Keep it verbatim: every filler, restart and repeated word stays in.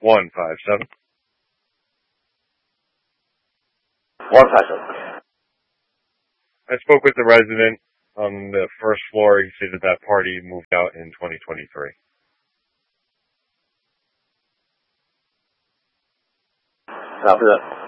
one five seven. one five seven. I spoke with the resident on the first floor. He said that that party moved out in twenty twenty-three. Copy that.